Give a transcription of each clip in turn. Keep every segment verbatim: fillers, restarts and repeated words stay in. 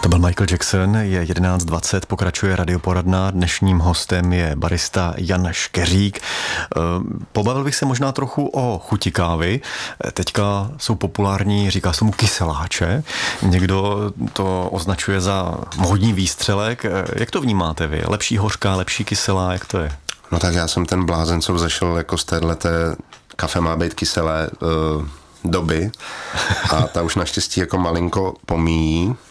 To byl Michael Jackson, je jedenáct dvacet, pokračuje radioporadna. Dnešním hostem je barista Jan Škeřík. Pobavil bych se možná trochu o chuti kávy. Teďka jsou populární, říká se mu kyseláče. Někdo to označuje za módní výstřelek. Jak to vnímáte vy? Lepší hořká, lepší kyselá, jak to je? No tak já jsem ten blázen, co vzešel jako z téhleté kafe má být kyselé uh, doby a ta už naštěstí jako malinko pomíjí. Uh,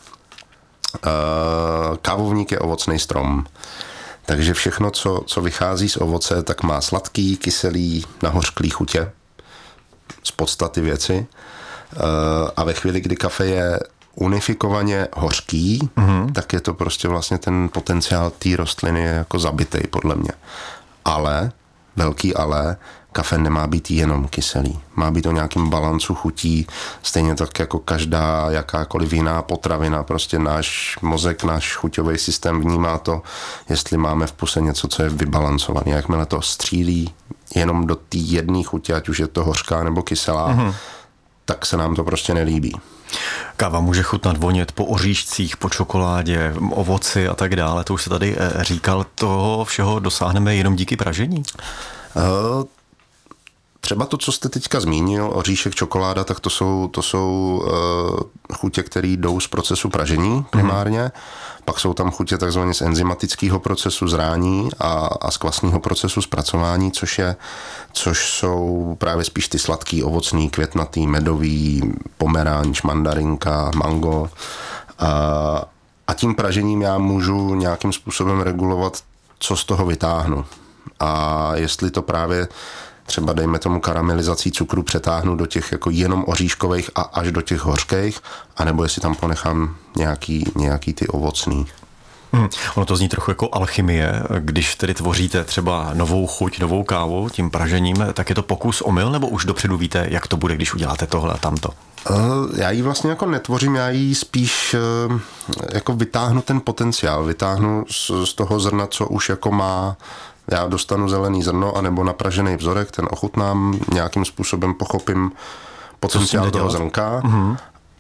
kávovník je ovocný strom, takže všechno, co, co vychází z ovoce, tak má sladký, kyselý, nahořklý chutě z podstaty věci. Uh, a ve chvíli, kdy kafe je unifikovaně hořký, mm-hmm. tak je to prostě vlastně ten potenciál té rostliny je jako zabitej podle mě. Ale, velký ale, kafe nemá být jenom kyselý. Má být o nějakým balancu chutí, stejně tak jako každá jakákoliv jiná potravina. Prostě náš mozek, náš chuťový systém vnímá to, jestli máme v puse něco, co je vybalancované. Jakmile to střílí jenom do té jedné chutě, ať už je to hořká nebo kyselá, mm-hmm. tak se nám to prostě nelíbí. Káva může chutnat, vonět po oříšcích, po čokoládě, ovoci a tak dále. To už se tady říkal. Toho všeho dosáhneme jenom díky pražení? Uh, Třeba to, co jste teďka zmínil, oříšek, čokoláda, tak to jsou, to jsou uh, chutě, které jdou z procesu pražení primárně. Mm. Pak jsou tam chutě takzvaně z enzymatického procesu zrání a, a z kvasného procesu zpracování, což, je, což jsou právě spíš ty sladký, ovocný, květnatý, medový, pomeranč, mandarinka, mango. A, a tím pražením já můžu nějakým způsobem regulovat, co z toho vytáhnu. A jestli to právě třeba dejme tomu karamelizací cukru přetáhnu do těch jako jenom oříškových a až do těch hořkých, anebo jestli tam ponechám nějaký, nějaký ty ovocný. Hmm, ono to zní trochu jako alchymie. Když tedy tvoříte třeba novou chuť, novou kávu tím pražením, tak je to pokus omyl, nebo už dopředu víte, jak to bude, když uděláte tohle a tamto? Já ji vlastně jako netvořím, já ji spíš jako vytáhnu ten potenciál, vytáhnu z, z toho zrna, co už jako má. Já dostanu zelený zrno anebo napražený vzorek, ten ochutnám, nějakým způsobem pochopím potenciál toho zrnka mm-hmm.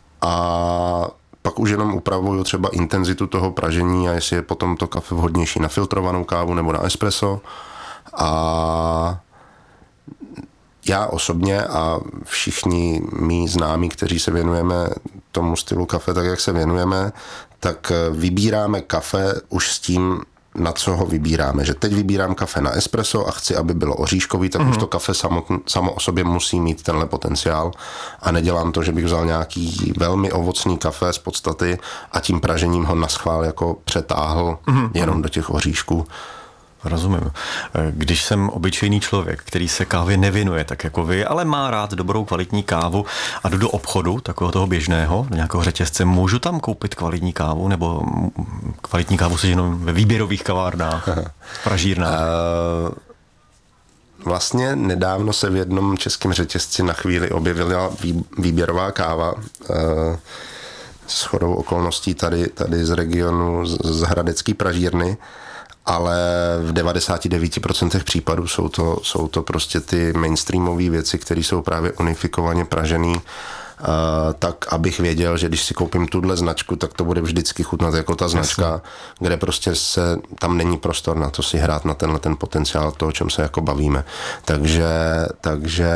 a pak už jenom upravuju třeba intenzitu toho pražení a jestli je potom to kafe vhodnější na filtrovanou kávu nebo na espresso. A já osobně a všichni mí známí, kteří se věnujeme tomu stylu kafe tak, jak se věnujeme, tak vybíráme kafe už s tím, na co ho vybíráme. Že teď vybírám kafe na espresso a chci, aby bylo oříškový, tak mm. už to kafe samo, samo o sobě musí mít tenhle potenciál a nedělám to, že bych vzal nějaký velmi ovocný kafe z podstaty a tím pražením ho naschvál jako přetáhl mm. jenom do těch oříšků. Rozumím. Když jsem obyčejný člověk, který se kávě nevěnuje tak jako vy, ale má rád dobrou kvalitní kávu a jdu do obchodu, takového toho běžného, do nějakého řetězce, můžu tam koupit kvalitní kávu nebo kvalitní kávu se jenom ve výběrových kavárnách, pražírnách? Uh, vlastně nedávno se v jednom českém řetězci na chvíli objevila výběrová káva. Uh, shodou okolností tady, tady z regionu z, z hradecký pražírny, ale v devadesát devět procent případů jsou to, jsou to prostě ty mainstreamové věci, které jsou právě unifikovaně pražený, uh, tak abych věděl, že když si koupím tuhle značku, tak to bude vždycky chutnat jako ta značka, Jasně. kde prostě se, tam není prostor na to si hrát na tenhle ten potenciál toho, o čem se jako bavíme. Takže, takže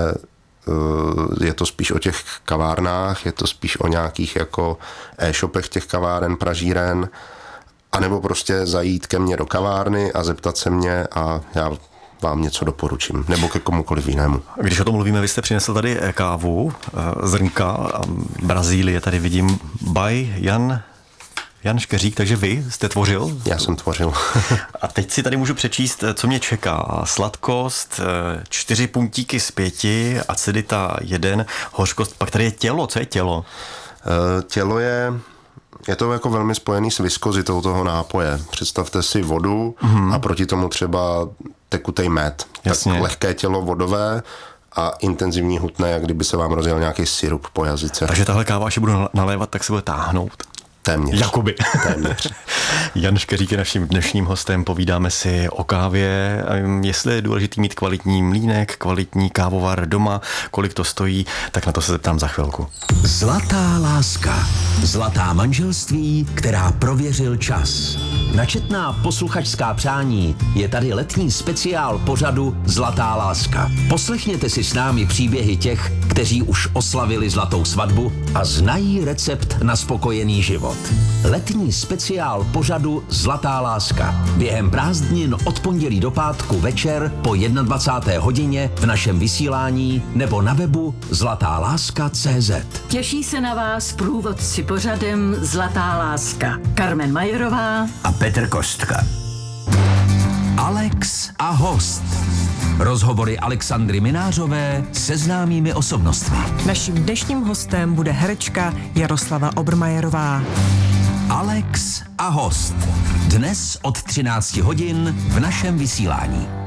uh, je to spíš o těch kavárnách, je to spíš o nějakých jako e-shopech těch kaváren, pražíren, a nebo prostě zajít ke mně do kavárny a zeptat se mě a já vám něco doporučím. Nebo ke komukoliv jinému. Když o tom mluvíme, vy jste přinesl tady kávu, zrnka, Brazílie, tady vidím by Jan, Jan Škeřík, takže vy jste tvořil? Já jsem tvořil. A teď si tady můžu přečíst, co mě čeká. Sladkost, čtyři puntíky z pěti, acidita jeden, hořkost, pak tady je tělo. Co je tělo? Tělo je... Je to jako velmi spojený s viskozitou toho nápoje. Představte si vodu mm-hmm. a proti tomu třeba tekutej med. Jasně. Tak lehké tělo vodové a intenzivní hutné, jak kdyby se vám rozjel nějaký sirup po jazyce. Takže tahle káva, až budu nalévat, tak se bude táhnout. Téměř. Jakoby. Téměř. Jan Škeřík je naším dnešním hostem, povídáme si o kávě, jestli je důležitý mít kvalitní mlýnek, kvalitní kávovar doma, kolik to stojí, tak na to se zeptám za chvilku. Zlatá láska, zlatá manželství, která prověřil čas. Na četná posluchačská přání je tady letní speciál pořadu Zlatá láska. Poslechněte si s námi příběhy těch, kteří už oslavili zlatou svatbu a znají recept na spokojený život. Letní speciál pořadu Zlatá láska. Během prázdnin od pondělí do pátku večer po dvacáté jedné hodině v našem vysílání nebo na webu zlatá láska tečka cé zet. Těší se na vás průvodci pořadem Zlatá láska. Carmen Majerová A Petr Kostka. Alex a host. Rozhovory Alexandry Minářové se známými osobnostmi. Naším dnešním hostem bude herečka Jaroslava Obermajerová. Alex a host. Dnes od třinácti hodin v našem vysílání.